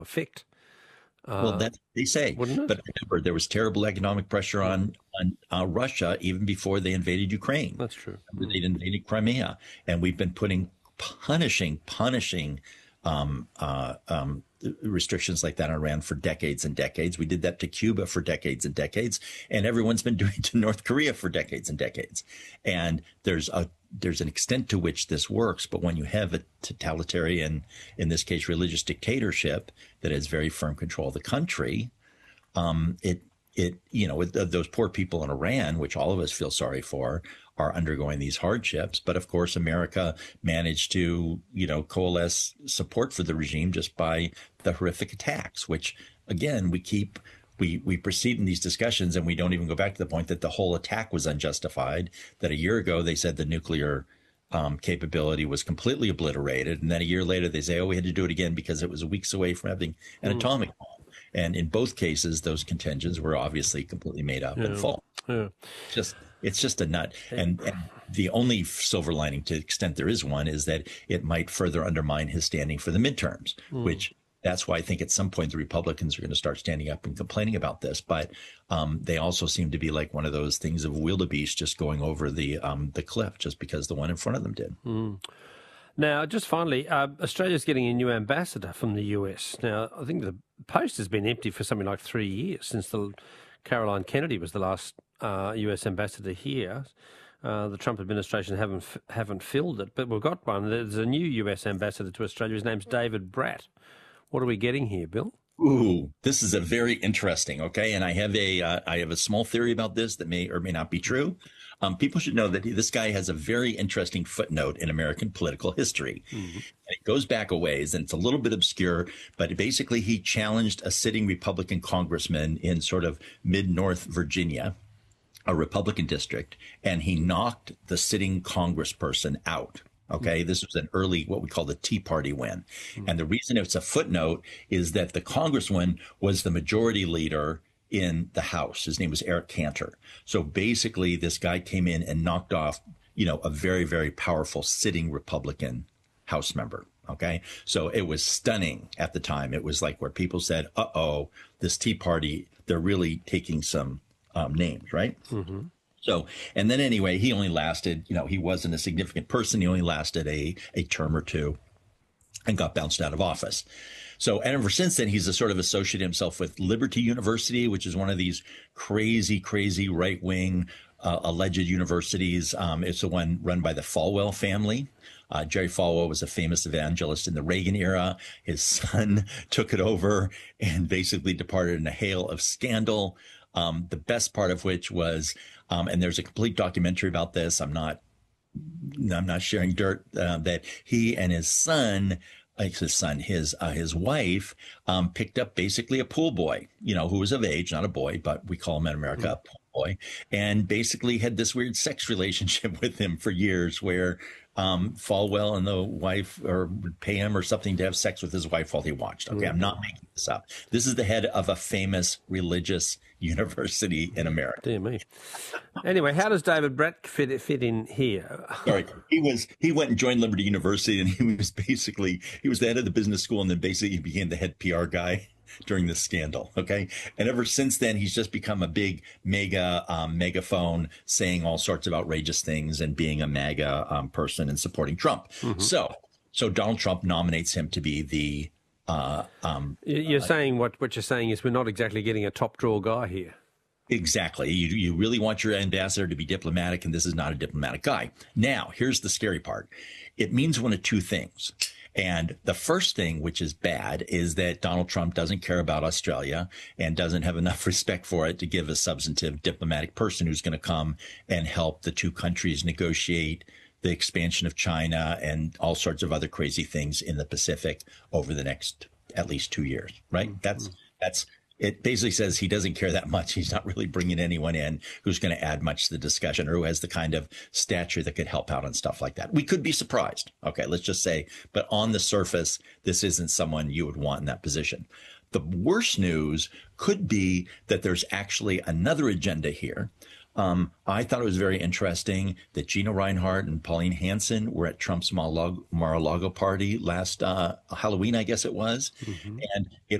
effect, Well, that's what they say. wouldn't it? But remember, there was terrible economic pressure on Russia even before they invaded Ukraine. That's true. Remember, they'd invaded Crimea, and we've been punishing restrictions like that on Iran for decades and decades. We did that to Cuba for decades and decades, and everyone's been doing it to North Korea for decades and decades. And there's an extent to which this works, but when you have a totalitarian, in this case, religious dictatorship that has very firm control of the country, those poor people in Iran, which all of us feel sorry for, are undergoing these hardships. But of course, America managed to, coalesce support for the regime just by the horrific attacks, which again, we proceed in these discussions and we don't even go back to the point that the whole attack was unjustified, that a year ago they said the nuclear capability was completely obliterated. And then a year later they say, we had to do it again because it was weeks away from having an atomic bomb. And in both cases, those contentions were obviously completely made up and false. Yeah. It's just a nut. And the only silver lining, to the extent there is one, is that it might further undermine his standing for the midterms, which that's why I think at some point the Republicans are going to start standing up and complaining about this. But they also seem to be like one of those things of wildebeest just going over the cliff just because the one in front of them did. Now, just finally, Australia's getting a new ambassador from the US. Now, I think the post has been empty for something like 3 years since Caroline Kennedy was the last US ambassador here. The Trump administration haven't filled it, but we've got one. There's a new US ambassador to Australia. His name's David Bratt. What are we getting here, Bill? Ooh, this is a very interesting. Okay, and I have a small theory about this that may or may not be true. People should know that this guy has a very interesting footnote in American political history. And it goes back a ways, and it's a little bit obscure, but basically he challenged a sitting Republican congressman in sort of mid-North Virginia, a Republican district, and he knocked the sitting congressperson out. Okay, this was an early, what we call the Tea Party win. And the reason it's a footnote is that the congressman was the majority leader in the House. His name was Eric Cantor. So basically, this guy came in and knocked off, a very, very powerful sitting Republican House member. Okay, so it was stunning at the time. It was like where people said, this Tea Party, they're really taking some names, right? So, and then anyway, he only lasted, he wasn't a significant person. He only lasted a term or two and got bounced out of office. So, and ever since then, he's sort of associated himself with Liberty University, which is one of these crazy right-wing alleged universities. It's the one run by the Falwell family. Jerry Falwell was a famous evangelist in the Reagan era. His son took it over and basically departed in a hail of scandal. The best part of which was, and there's a complete documentary about this. I'm not sharing dirt, that he and his wife, picked up basically a pool boy, who was of age, not a boy, but we call him in America a pool boy, and basically had this weird sex relationship with him for years where Falwell and the wife would pay him or something to have sex with his wife while he watched. Okay, I'm not making this up. This is the head of a famous religious university in America. Dear me. Anyway, how does David Bratt fit in here? Sorry, he went and joined Liberty University, and he was the head of the business school, and then basically he became the head PR guy during this scandal. Okay. And ever since then, he's just become a big megaphone saying all sorts of outrageous things and being a MAGA person and supporting Trump. So Donald Trump nominates him to be the you're saying what you're saying is we're not exactly getting a top drawer guy here. Exactly. You really want your ambassador to be diplomatic, and this is not a diplomatic guy. Now, here's the scary part. It means one of two things. And the first thing, which is bad, is that Donald Trump doesn't care about Australia and doesn't have enough respect for it to give a substantive diplomatic person who's going to come and help the two countries negotiate the expansion of China and all sorts of other crazy things in the Pacific over the next at least 2 years, right? That's it basically says he doesn't care that much. He's not really bringing anyone in who's going to add much to the discussion or who has the kind of stature that could help out on stuff like that. We could be surprised. Okay, let's just say, but on the surface, this isn't someone you would want in that position. The worst news could be that there's actually another agenda here. I thought it was very interesting that Gina Reinhardt and Pauline Hanson were at Trump's Mar-a-Lago party last Halloween, I guess it was. And it